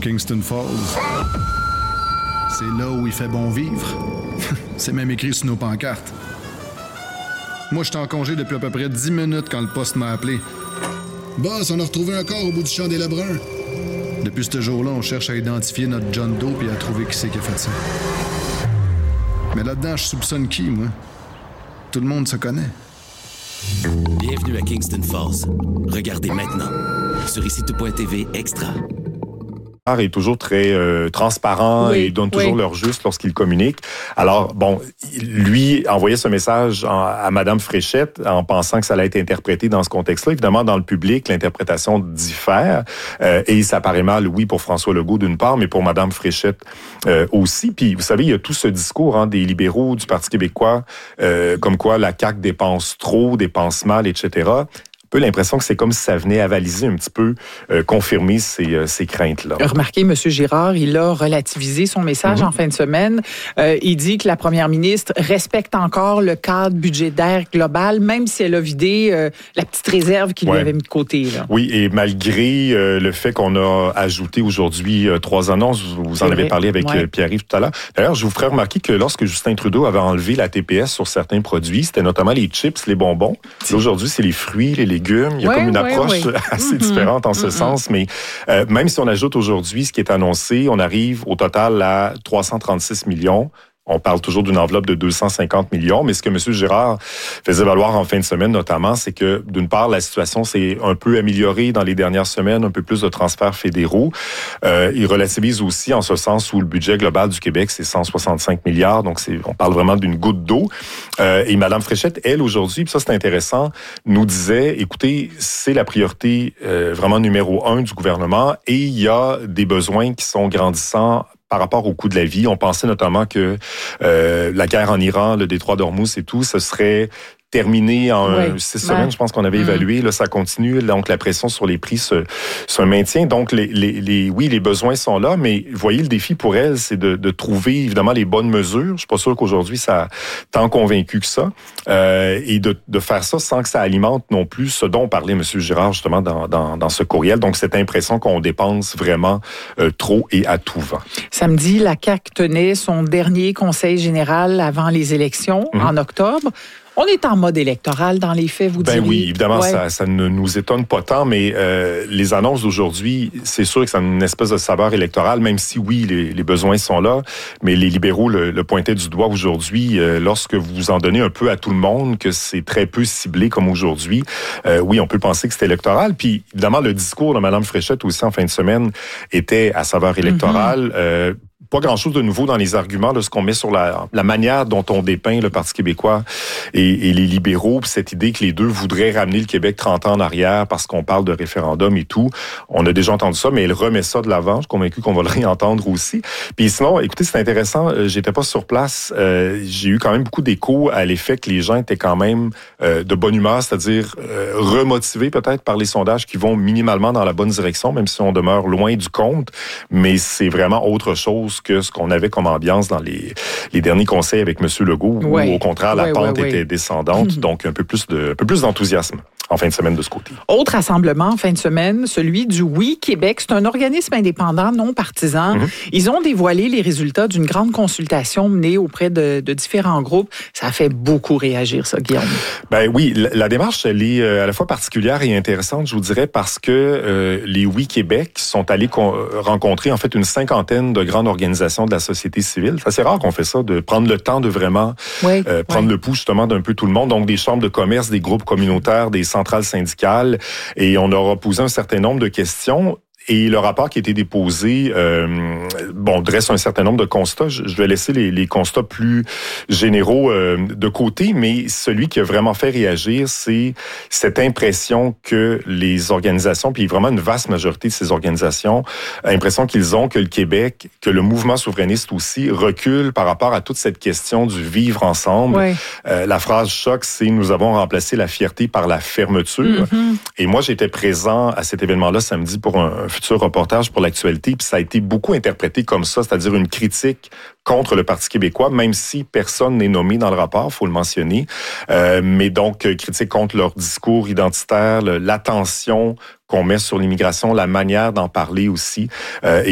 Kingston Falls. C'est là où il fait bon vivre. C'est même écrit sur nos pancartes. Moi, j'étais en congé depuis à peu près 10 minutes quand le poste m'a appelé. Boss, on a retrouvé un corps au bout du champ des Lebrun. Depuis ce jour-là, on cherche à identifier notre John Doe et à trouver qui c'est qui a fait ça. Mais là-dedans, je soupçonne qui, moi? Tout le monde se connaît. Bienvenue à Kingston Falls. Regardez maintenant sur ICTV Extra. Est toujours très transparent et donne toujours leur juste lorsqu'il communique. Alors, bon, lui envoyait ce message à Madame Fréchette en pensant que ça allait être interprété dans ce contexte-là. Évidemment, dans le public, l'interprétation diffère et ça paraît mal, oui, pour François Legault d'une part, mais pour Madame Fréchette aussi. Puis, vous savez, il y a tout ce discours des libéraux, du Parti québécois, comme quoi la CAQ dépense trop, dépense mal, etc., peu l'impression que c'est comme si ça venait avaliser un petit peu, confirmer ces craintes-là. Remarquez, M. Girard, il a relativisé son message en fin de semaine. Il dit que la première ministre respecte encore le cadre budgétaire global, même si elle a vidé la petite réserve qu'il lui avait mis de côté. Là. Oui, et malgré le fait qu'on a ajouté aujourd'hui 3 annonces, vous en avez parlé avec Pierre-Yves tout à l'heure. D'ailleurs, je vous ferai remarquer que lorsque Justin Trudeau avait enlevé la TPS sur certains produits, c'était notamment les chips, les bonbons. Aujourd'hui, c'est les fruits, les légumes. Il y a comme une approche assez différente en ce sens, mais même si on ajoute aujourd'hui ce qui est annoncé, on arrive au total à 336 millions. On parle toujours d'une enveloppe de 250 millions, mais ce que M. Girard faisait valoir en fin de semaine notamment, c'est que d'une part, la situation s'est un peu améliorée dans les dernières semaines, un peu plus de transferts fédéraux. Il relativise aussi en ce sens où le budget global du Québec, c'est 165 milliards, donc on parle vraiment d'une goutte d'eau. Et Mme Fréchette, elle, aujourd'hui, puis ça c'est intéressant, nous disait, écoutez, c'est la priorité vraiment numéro 1 du gouvernement et il y a des besoins qui sont grandissants par rapport au coût de la vie. On pensait notamment que la guerre en Iran, le détroit d'Ormuz et tout, ce serait terminé en 6 semaines, je pense qu'on avait évalué. Là, ça continue. Donc, la pression sur les prix se maintient. Donc, les besoins sont là, mais voyez, le défi pour elle, c'est de trouver, évidemment, les bonnes mesures. Je suis pas sûr qu'aujourd'hui, ça a tant convaincu que ça. Et de faire ça sans que ça alimente non plus ce dont parlait M. Girard, justement, dans ce courriel. Donc, cette impression qu'on dépense vraiment trop et à tout vent. Samedi, la CAQ tenait son dernier conseil général avant les élections, en octobre. On est en mode électoral dans les faits, vous diriez? Oui, évidemment, ça ne nous étonne pas tant, mais les annonces d'aujourd'hui, c'est sûr que ça a une espèce de saveur électorale, même si, oui, les besoins sont là, mais les libéraux le pointaient du doigt aujourd'hui. Lorsque vous en donnez un peu à tout le monde, que c'est très peu ciblé comme aujourd'hui, oui, on peut penser que c'est électoral. Puis, évidemment, le discours de Mme Fréchette aussi en fin de semaine était à saveur électorale. Pas grand-chose de nouveau dans les arguments, là, ce qu'on met sur la manière dont on dépeint le Parti québécois et les libéraux, puis cette idée que les deux voudraient ramener le Québec 30 ans en arrière parce qu'on parle de référendum et tout. On a déjà entendu ça, mais elle remet ça de l'avant. Je suis convaincu qu'on va le réentendre aussi. Puis sinon, écoutez, c'est intéressant, j'étais pas sur place. J'ai eu quand même beaucoup d'échos à l'effet que les gens étaient quand même de bonne humeur, c'est-à-dire remotivés peut-être par les sondages qui vont minimalement dans la bonne direction, même si on demeure loin du compte. Mais c'est vraiment autre chose que ce qu'on avait comme ambiance dans les derniers conseils avec M. Legault, où au contraire, la pente était descendante, donc un peu plus d'enthousiasme en fin de semaine de ce côté. Autre rassemblement en fin de semaine, celui du Oui Québec. C'est un organisme indépendant, non partisan. Ils ont dévoilé les résultats d'une grande consultation menée auprès de différents groupes. Ça a fait beaucoup réagir, ça, Guillaume. Ben oui, la démarche, elle est à la fois particulière et intéressante, je vous dirais, parce que les Oui Québec sont allés rencontrer en fait une 50aine de grandes organisations de la société civile. C'est assez rare qu'on fait ça, de prendre le temps de vraiment prendre le pouls justement d'un peu tout le monde. Donc des chambres de commerce, des groupes communautaires, des centrales syndicales, et on leur a posé un certain nombre de questions. Et le rapport qui a été déposé, dresse un certain nombre de constats. Je vais laisser les constats plus généraux de côté, mais celui qui a vraiment fait réagir, c'est cette impression que les organisations, puis vraiment une vaste majorité de ces organisations, l'impression qu'ils ont que le Québec, que le mouvement souverainiste aussi, recule par rapport à toute cette question du vivre ensemble. La phrase choc, c'est « Nous avons remplacé la fierté par la fermeture ». Et moi, j'étais présent à cet événement-là samedi pour un futur reportage pour l'actualité, puis ça a été beaucoup interprété comme ça, c'est-à-dire une critique contre le Parti québécois, même si personne n'est nommé dans le rapport, faut le mentionner, mais donc critique contre leur discours identitaire, l'attention qu'on met sur l'immigration, la manière d'en parler aussi, et